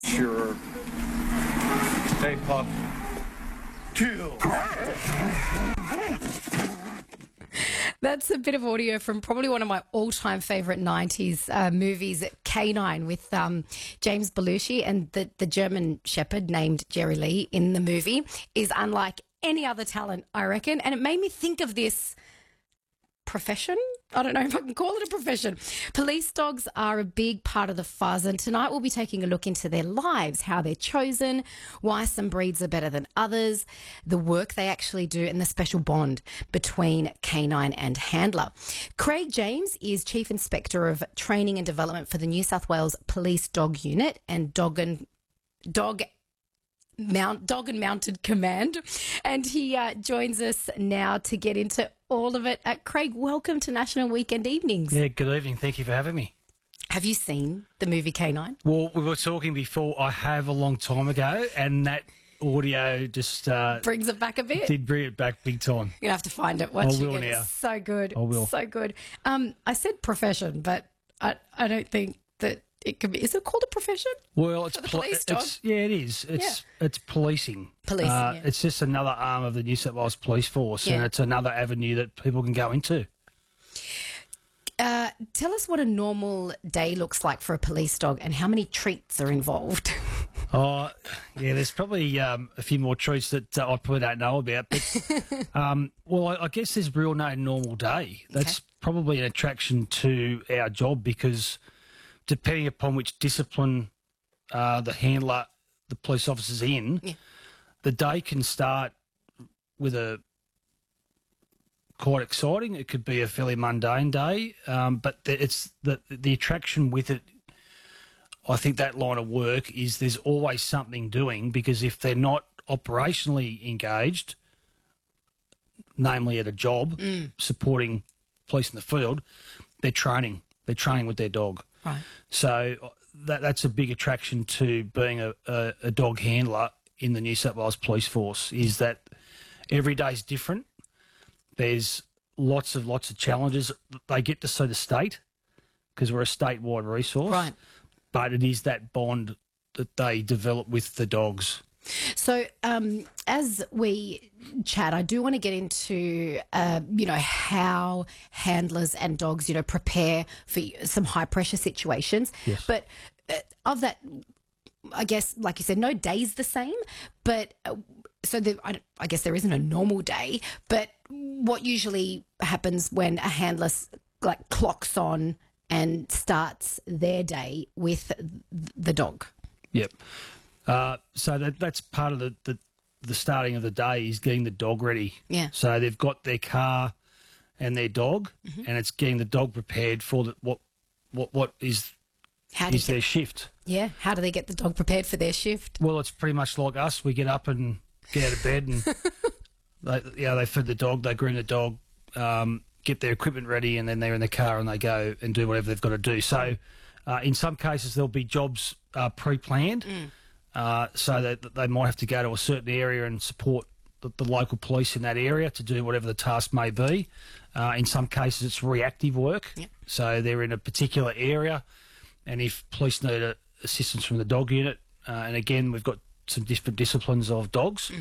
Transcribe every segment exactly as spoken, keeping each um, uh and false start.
Sure. Stay puff. Kill. That's a bit of audio from probably one of my all-time favourite nineties uh, movies, K nine, with um, James Belushi, and the, the German shepherd named Jerry Lee in the movie is unlike any other talent, I reckon. And it made me think of this profession. I don't know if I can call it a profession. Police dogs are a big part of the fuzz, and tonight we'll be taking a look into their lives, how they're chosen, why some breeds are better than others, the work they actually do, and the special bond between canine and handler. Craig James is Chief Inspector of Training and Development for the New South Wales Police Dog Unit and Dog and Dog Mount Dog and Mounted Command, and he uh, joins us now to get into all of it. Uh, Craig, welcome to National Weekend Evenings. Yeah, good evening. Thank you for having me. Have you seen the movie K nine? Well, we were talking before. I have a long time ago, and that audio just uh, Brings it back a bit. did bring it back big time. You're going to have to find it. Watch I will it. now. It's so good. I will. So good. Um, I said profession, but I, I don't think that it could be. Is it called a profession? Well, it's, For the pol- police it's dog? yeah, it is. It's it's policing. Policing, Uh, yeah. It's just another arm of the New South Wales Police Force, Yeah. and it's another avenue that people can go into. Uh, tell us what a normal day looks like for a police dog and how many treats are involved. Oh, yeah, there's probably um, a few more treats that uh, I probably don't know about. But, um, well, I, I guess there's real no normal day. That's Okay. probably an attraction to our job because depending upon which discipline uh, the handler, the police officer's in, Yeah. the day can start with a quite exciting. It could be a fairly mundane day, um, but the, it's the the attraction with it. I think that line of work is there's always something doing because if they're not operationally engaged, namely at a job supporting police in the field, they're training. They're training with their dog. Right. So uh, that that's a big attraction to being a, a, a dog handler in the New South Wales Police Force is that every day's different. There's lots of lots of challenges. They get to see the state because we're a statewide resource. Right. But it is that bond that they develop with the dogs. So, um, as we chat, I do want to get into, uh, you know, how handlers and dogs, you know, prepare for some high pressure situations. Yes. But uh, of that, I guess, like you said, no day's the same. But uh, so there, I, I guess there isn't a normal day. But what usually happens when a handler like clocks on and starts their day with the dog? Yep. Uh, so that that's part of the, the the starting of the day is getting the dog ready. Yeah. So they've got their car and their dog, and it's getting the dog prepared for the, what what what is How do is you their shift. Yeah, how do they get the dog prepared for their shift? Well, it's pretty much like us. We get up and get out of bed, and they, yeah, they feed the dog, they groom the dog, um, get their equipment ready, and then they're in the car and they go and do whatever they've got to do. So, uh, in some cases, there'll be jobs uh, pre-planned, uh, so that, that they might have to go to a certain area and support the, the local police in that area to do whatever the task may be. Uh, in some cases, it's reactive work, Yep. so they're in a particular area, and if police need a, assistance from the dog unit, uh, and again, we've got some different disciplines of dogs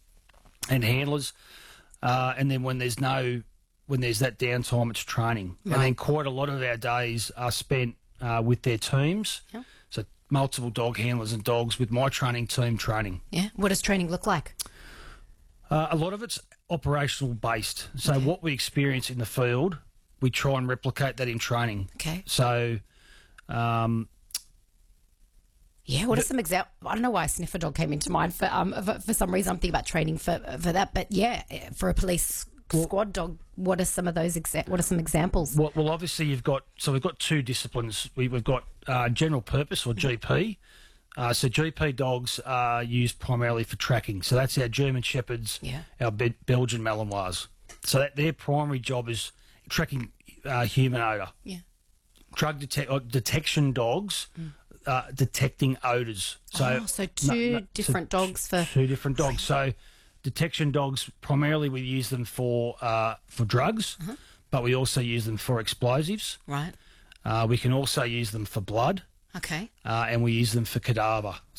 and handlers, uh, and then when there's no when there's that downtime, it's training. And then quite a lot of our days are spent uh, with their teams. Yeah. So multiple dog handlers and dogs with my training team training. Yeah. What does training look like? Uh, a lot of it's operational based. So what we experience in the field, we try and replicate that in training. Okay. So um, Yeah. What are some examples? I don't know why a sniffer dog came into mind for um for, for some reason. I'm thinking about training for for that. But yeah, for a police squad dog, what are some of those? Exa- what are some examples? Well, well, obviously you've got so we've got two disciplines. We, we've got uh, general purpose or G P. Uh, so G P dogs are used primarily for tracking. So that's our German Shepherds, Yeah. our Be- Belgian Malinois. So that their primary job is tracking uh, human odour. Yeah. Drug detec- uh, detection dogs, uh, detecting odours. So, Oh, so two different dogs for- two different dogs. So detection dogs primarily we use them for uh, for drugs, but we also use them for explosives. Right. Uh, we can also use them for blood. Okay. uh, and we use them for cadaver.